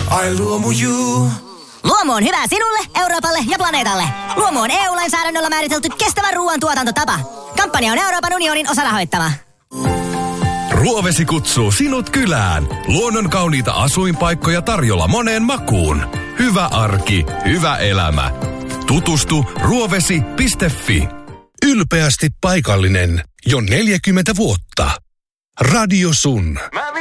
Ai Luomu. Luomu on hyvä sinulle, Euroopalle ja planeetalle. Luomu on EU-lainsäädännöllä määritelty kestävä ruoantuotantotapa. Kampanja on Euroopan unionin osarahoittama. Ruovesi kutsuu sinut kylään. Luonnon kauniita asuinpaikkoja tarjolla moneen makuun. Hyvä arki, hyvä elämä. Tutustu ruovesi.fi. Ylpeästi paikallinen jo 40 vuotta. Radio Sun.